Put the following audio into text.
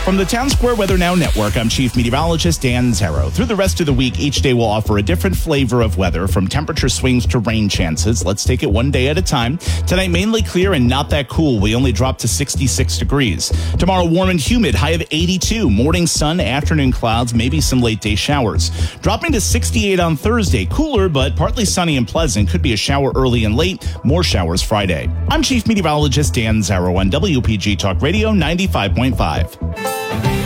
From the Town Square Weather Now Network, I'm Chief Meteorologist Dan Zarrow. Through the rest of the week, each day will offer a different flavor of weather, from temperature swings to rain chances. Let's take it one day at a time. Tonight, mainly clear and not that cool. We only drop to 66 degrees. Tomorrow, warm and humid, high of 82. Morning sun, afternoon clouds, maybe some late day showers. Dropping to 68 on Thursday. Cooler, but partly sunny and pleasant. Could be a shower early and late. More showers Friday. I'm Chief Meteorologist Dan Zarrow on WPG Talk Radio 95.5.